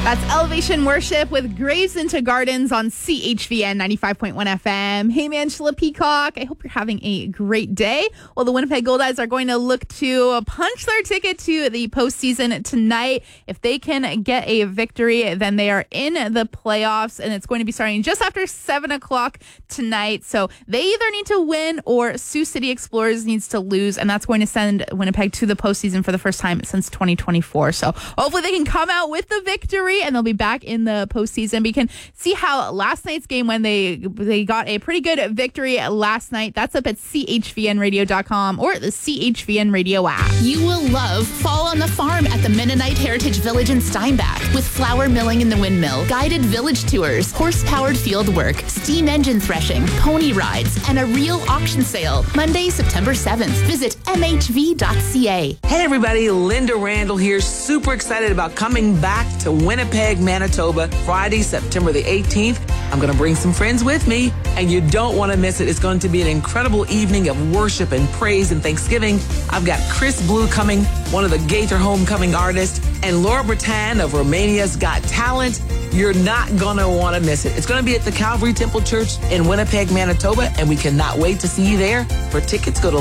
That's Elevation Worship with Graves into Gardens on CHVN 95.1 FM. Hey, Angela Peacock. I hope you're having a great day. Well, the Winnipeg Goldeyes are going to look to punch their ticket to the postseason tonight. If they can get a victory, then they are in the playoffs, and it's going to be starting just after 7 o'clock tonight. So they either need to win or Sioux City Explorers needs to lose, and that's going to send Winnipeg to the postseason for the first time since 2024. So hopefully they can come out with the victory, and they'll be back in the postseason. But you can see how last night's game, when they got a pretty good victory last night, that's up at chvnradio.com or the CHVN Radio app. You will love Fall on the Farm at the Mennonite Heritage Village in Steinbach, with flour milling in the windmill, guided village tours, horse-powered field work, steam engine threshing, pony rides, and a real auction sale. Monday, September 7th. Visit mhv.ca. Hey everybody, Linda Randall here. Super excited about coming back to Winnipeg, Manitoba, Friday, September the 18th. I'm going to bring some friends with me, and you don't want to miss it. It's going to be an incredible evening of worship and praise and thanksgiving. I've got Chris Blue coming, one of the Gaither Homecoming artists, and Laura Bretan of Romania's Got Talent. You're not going to want to miss it. It's going to be at the Calvary Temple Church in Winnipeg, Manitoba, and we cannot wait to see you there. For tickets, go to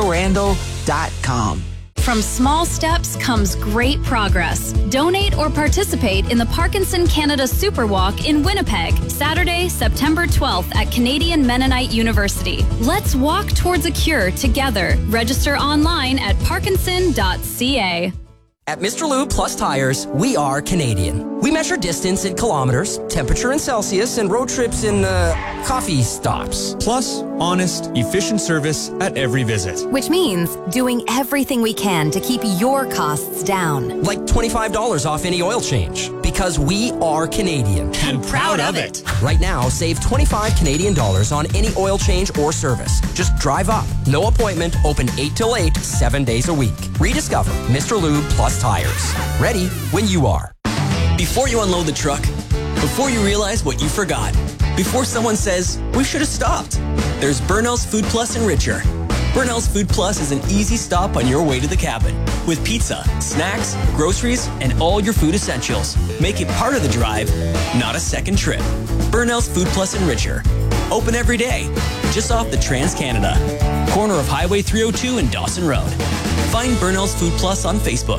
lindarandall.com. From small steps comes great progress. Donate or participate in the Parkinson Canada Superwalk in Winnipeg, Saturday, September 12th at Canadian Mennonite University. Let's walk towards a cure together. Register online at parkinson.ca. At Mr. Lube Plus Tires, we are Canadian. We measure distance in kilometers, temperature in Celsius, and road trips in, coffee stops. Plus, honest, efficient service at every visit. Which means doing everything we can to keep your costs down. Like $25 off any oil change. Because we are Canadian. And proud of it. Right now, save $25 Canadian on any oil change or service. Just drive up. No appointment. Open 8 till 8, 7 days a week. Rediscover Mr. Lube Plus Tires. Ready when you are. Before you unload the truck, before you realize what you forgot, before someone says, we should have stopped, there's Burnell's Food Plus and Richer. Burnell's Food Plus is an easy stop on your way to the cabin with pizza, snacks, groceries, and all your food essentials. Make it part of the drive, not a second trip. Burnell's Food Plus and Richer. Open every day, just off the Trans-Canada. Corner of Highway 302 and Dawson Road. Find Burnell's Food Plus on Facebook.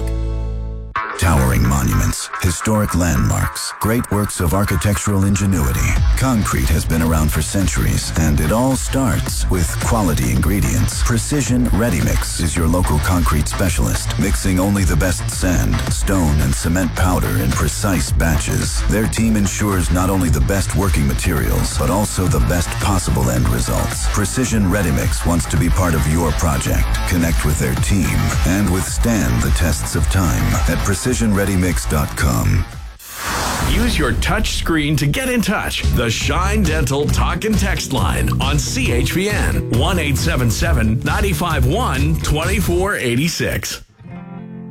Towering monuments, historic landmarks, great works of architectural ingenuity. Concrete has been around for centuries, and it all starts with quality ingredients. Precision Ready Mix is your local concrete specialist, mixing only the best sand, stone, and cement powder in precise batches. Their team ensures not only the best working materials, but also the best possible end results. Precision Ready Mix wants to be part of your project. Connect with their team and withstand the tests of time at PrecisionReadyMix.com. Use your touch screen to get in touch. The Shine Dental Talk and Text line on CHVN 1-877-951-2486.